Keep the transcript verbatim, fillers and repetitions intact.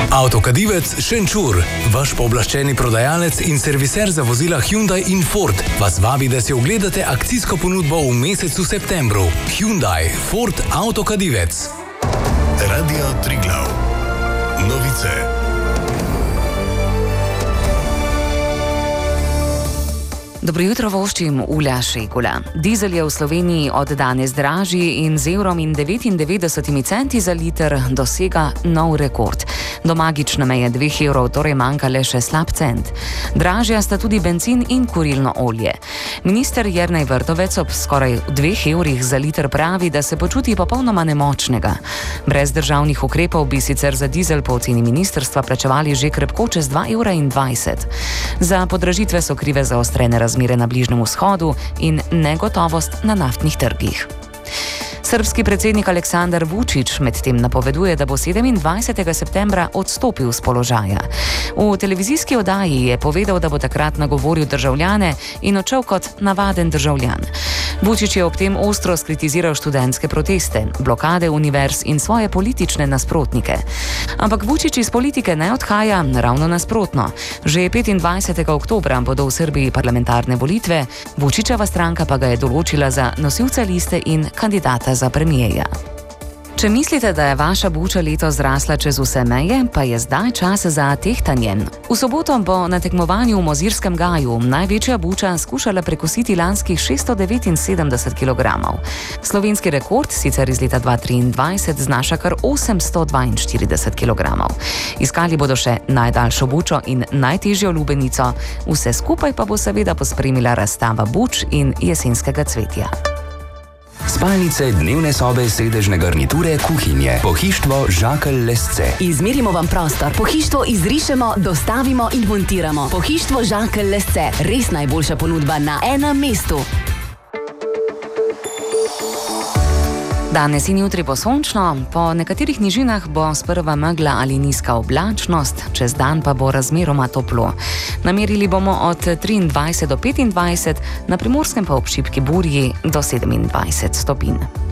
Avtokadivec Šenčur, vaš pooblaščeni prodajalec in serviser za vozila Hyundai in Ford, vas vabi, da si ogledate akcijsko ponudbo v mesecu septembru. Hyundai, Ford, Avtokadivec. Radio Triglav. Novice. Dobro jutro, voščim Ulja Šegula. Dizel je v Sloveniji od danes dražji in z evrom in devetindevetdesetimi centi za liter dosega nov rekord. Do magične meje dveh evrov torej manjka le še slab cent. Dražja sta tudi bencin in kurilno olje. Minister Jernej Vrtovec ob skoraj dveh evrih za liter pravi, da se počuti popolnoma nemočnega. Brez državnih ukrepov bi sicer za dizel po oceni ministrstva plačevali že krepko čez dva evra in dvajset. Za podražitve so krive zaostrene razmere na Bližnjem vzhodu in negotovost na naftnih trgih. Srbski predsednik Aleksandar Vučić medtem napoveduje, da bo sedemindvajsetega septembra odstopil s položaja. V televizijski oddaji je povedal, da bo takrat nagovoril državljane in odšel kot navaden državljan. Vučić je ob tem ostro skritiziral študentske proteste, blokade univerz in svoje politične nasprotnike. Ampak Vučić iz politike ne odhaja, ravno nasprotno. Že petindvajsetega oktobra bodo v Srbiji parlamentarne volitve, Vučićeva stranka pa ga je določila za nosilca liste in kandidata za premijeja. Če mislite, da je vaša buča letos zrasla čez vse meje, pa je zdaj čas za tehtanje. V soboto bo na tekmovanju v Mozirskem gaju največja buča skušala prekositi lanskih šeststo devetinsedemdeset kilogramov. Slovenski rekord, sicer iz leta dva tisoč triindvajset, znaša kar osemsto dvainštirideset kilogramov. Iskali bodo še najdaljšo bučo in najtežjo lubenico, vse skupaj pa bo seveda pospremila razstava buč in jesenskega cvetja. Spalnice, dnevne sobe, sedežne garniture, kuhinje. Pohištvo Žakelj Lesce. Izmerimo vam prostor, pohištvo izrišemo, dostavimo in montiramo. Pohištvo Žakelj Lesce, res najboljša ponudba na enem mestu. Danes in jutri bo sončno, po nekaterih nižinah bo sprva megla ali nizka oblačnost, čez dan pa bo razmeroma toplo. Namerili bomo od triindvajset do petindvajset, na Primorskem pa ob šibki burji do sedemindvajset stopinj.